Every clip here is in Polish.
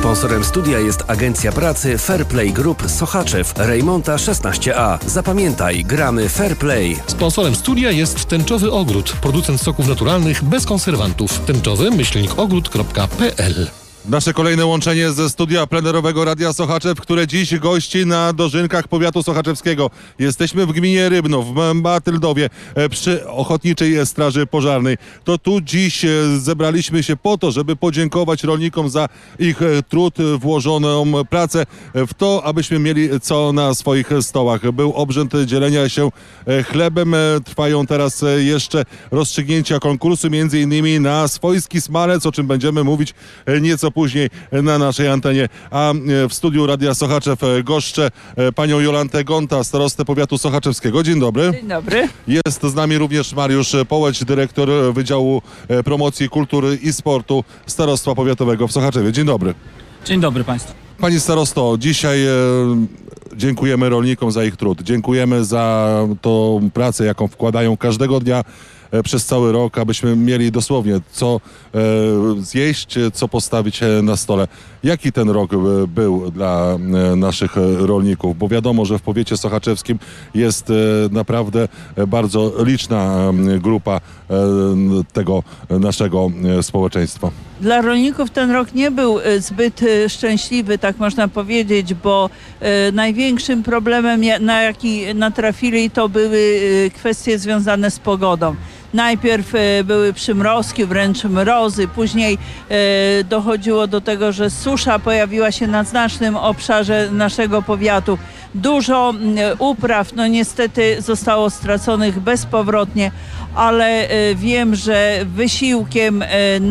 Sponsorem studia jest agencja pracy Fairplay Group Sochaczew, Rejmonta 16A. Zapamiętaj, gramy Fairplay. Sponsorem studia jest Tęczowy Ogród, producent soków naturalnych bez konserwantów. tęczowy-ogród.pl. Nasze kolejne łączenie ze studia plenerowego Radia Sochaczew, które dziś gości na dożynkach powiatu sochaczewskiego. Jesteśmy w gminie Rybno, w Matyldowie, przy Ochotniczej Straży Pożarnej. To tu dziś zebraliśmy się po to, żeby podziękować rolnikom za ich trud, włożoną pracę w to, abyśmy mieli co na swoich stołach. Był obrzęd dzielenia się chlebem. Trwają teraz jeszcze rozstrzygnięcia konkursu, między innymi na swojski smalec, o czym będziemy mówić nieco później na naszej antenie. A w studiu Radia Sochaczew goszczę panią Jolantę Gonta, starostę powiatu sochaczewskiego. Dzień dobry. Dzień dobry. Jest z nami również Mariusz Połeć, dyrektor Wydziału Promocji Kultury i Sportu Starostwa Powiatowego w Sochaczewie. Dzień dobry. Dzień dobry Państwu. Pani starosto, dzisiaj dziękujemy rolnikom za ich trud. Dziękujemy za tą pracę, jaką wkładają każdego dnia przez cały rok, abyśmy mieli dosłownie co zjeść, co postawić na stole. Jaki ten rok był dla naszych rolników? Bo wiadomo, że w powiecie sochaczewskim jest naprawdę bardzo liczna grupa tego naszego społeczeństwa. Dla rolników ten rok nie był zbyt szczęśliwy, tak można powiedzieć, bo największym problemem, na jaki natrafili, to były kwestie związane z pogodą. Najpierw były przymrozki, wręcz mrozy, później dochodziło do tego, że susza pojawiła się na znacznym obszarze naszego powiatu. Dużo upraw, no niestety zostało straconych bezpowrotnie, ale wiem, że wysiłkiem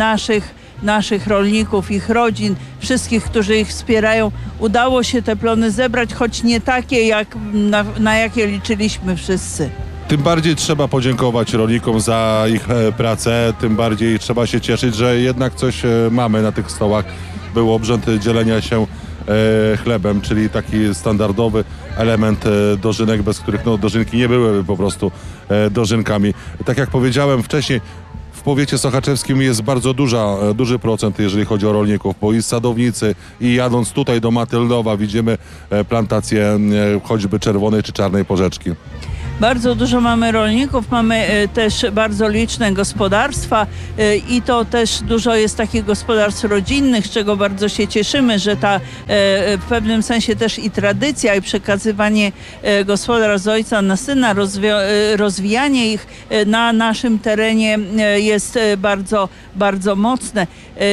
naszych rolników, ich rodzin, wszystkich, którzy ich wspierają, udało się te plony zebrać, choć nie takie, jak na jakie liczyliśmy wszyscy. Tym bardziej trzeba podziękować rolnikom za ich pracę, tym bardziej trzeba się cieszyć, że jednak coś mamy na tych stołach. Był obrzęd dzielenia się chlebem, czyli taki standardowy element dożynek, bez których dożynki nie byłyby po prostu dożynkami. Tak jak powiedziałem wcześniej, w powiecie sochaczewskim jest bardzo duży procent, jeżeli chodzi o rolników, bo i sadownicy, i jadąc tutaj do Matyldowa widzimy plantacje choćby czerwonej czy czarnej porzeczki. Bardzo dużo mamy rolników, mamy też bardzo liczne gospodarstwa i to też dużo jest takich gospodarstw rodzinnych, z czego bardzo się cieszymy, że ta w pewnym sensie też i tradycja, i przekazywanie gospodarstw z ojca na syna, rozwijanie ich na naszym terenie jest bardzo, bardzo mocne.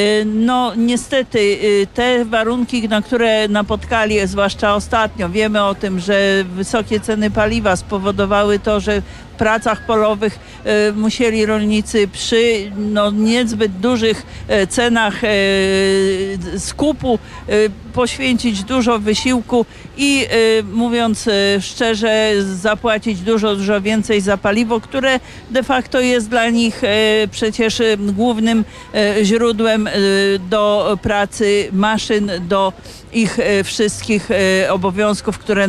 No niestety te warunki, na które napotkali, zwłaszcza ostatnio, wiemy o tym, że wysokie ceny paliwa spowodowały to, że w pracach polowych musieli rolnicy przy niezbyt dużych cenach skupu poświęcić dużo wysiłku i mówiąc szczerze, zapłacić dużo więcej za paliwo, które de facto jest dla nich przecież głównym źródłem do pracy maszyn, do ich wszystkich obowiązków, które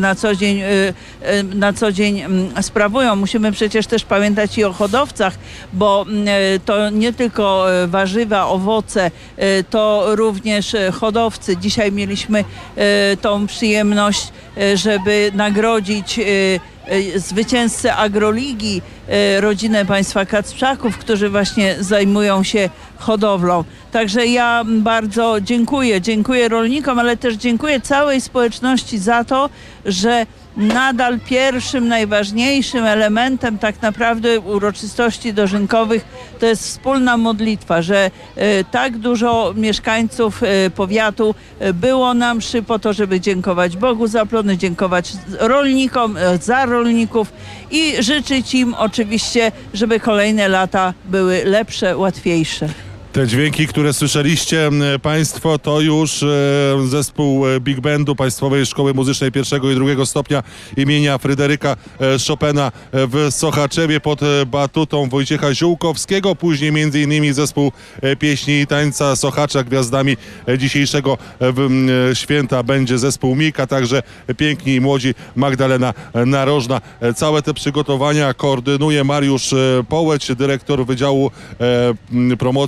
na co dzień sprawują. Musimy przecież też pamiętać i o hodowcach, bo to nie tylko warzywa, owoce, to również hodowcy. Dzisiaj mieliśmy tą przyjemność, żeby nagrodzić zwycięzcę Agroligi, rodzinę państwa Kacprzaków, którzy właśnie zajmują się hodowlą. Także ja bardzo dziękuję rolnikom, ale też dziękuję całej społeczności za to, że nadal pierwszym, najważniejszym elementem tak naprawdę uroczystości dożynkowych to jest wspólna modlitwa, że tak dużo mieszkańców powiatu było na mszy po to, żeby dziękować Bogu za plony, dziękować rolnikom, za rolników i życzyć im oczywiście, żeby kolejne lata były lepsze, łatwiejsze. Te dźwięki, które słyszeliście Państwo, to już zespół Big Bandu Państwowej Szkoły Muzycznej I i II stopnia imienia Fryderyka Chopina w Sochaczewie pod batutą Wojciecha Ziółkowskiego. Później m.in. zespół pieśni i tańca Sochacza. Gwiazdami dzisiejszego święta będzie zespół Mika, także piękni i młodzi Magdalena Narożna. Całe te przygotowania koordynuje Mariusz Połeć, dyrektor Wydziału Promocji Kultury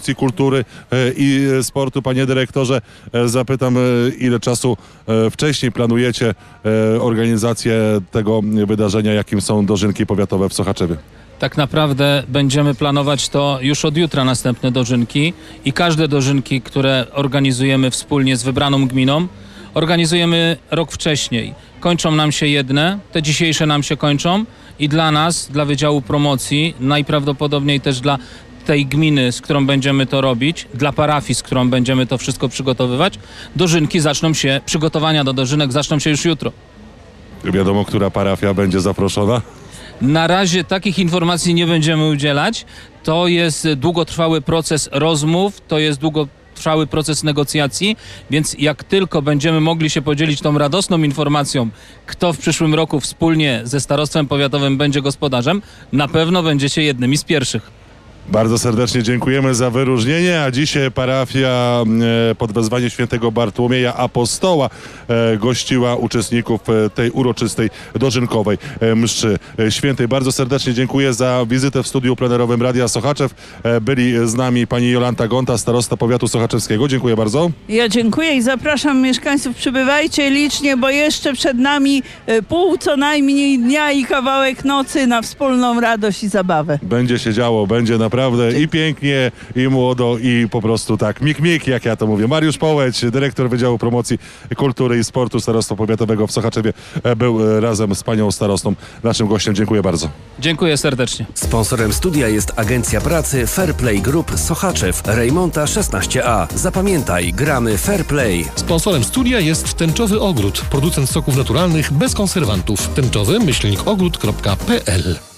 Kultury i Sportu. Panie dyrektorze, zapytam, ile czasu wcześniej planujecie organizację tego wydarzenia, jakim są dożynki powiatowe w Sochaczewie? Tak naprawdę będziemy planować to już od jutra, następne dożynki, i każde dożynki, które organizujemy wspólnie z wybraną gminą, organizujemy rok wcześniej. Kończą nam się jedne, te dzisiejsze nam się kończą i dla nas, dla Wydziału Promocji, najprawdopodobniej też dla tej gminy, z którą będziemy to robić, dla parafii, z którą będziemy to wszystko przygotowywać, dożynki zaczną się, przygotowania do dożynek zaczną się już jutro. Wiadomo, która parafia będzie zaproszona? Na razie takich informacji nie będziemy udzielać. To jest długotrwały proces rozmów, to jest długotrwały proces negocjacji, więc jak tylko będziemy mogli się podzielić tą radosną informacją, kto w przyszłym roku wspólnie ze Starostwem Powiatowym będzie gospodarzem, na pewno będziecie jednymi z pierwszych. Bardzo serdecznie dziękujemy za wyróżnienie, a dzisiaj parafia pod wezwaniem świętego Bartłomieja Apostoła gościła uczestników tej uroczystej dożynkowej mszy świętej. Bardzo serdecznie dziękuję za wizytę w studiu plenerowym Radia Sochaczew. Byli z nami pani Jolanta Gonta, starosta powiatu sochaczewskiego. Dziękuję bardzo. Ja dziękuję i zapraszam mieszkańców, przybywajcie licznie, bo jeszcze przed nami pół co najmniej dnia i kawałek nocy na wspólną radość i zabawę. Będzie się działo, będzie naprawdę i pięknie, i młodo, i po prostu tak mik, jak ja to mówię. Mariusz Połeć, dyrektor Wydziału Promocji Kultury i Sportu Starostwa Powiatowego w Sochaczewie, był razem z panią starostą naszym gościem. Dziękuję bardzo. Dziękuję serdecznie. Sponsorem studia jest Agencja Pracy Fairplay Group Sochaczew, Rejmonta 16A. Zapamiętaj, gramy Fairplay. Sponsorem studia jest Tęczowy Ogród, producent soków naturalnych bez konserwantów. Tęczowy-ogród.pl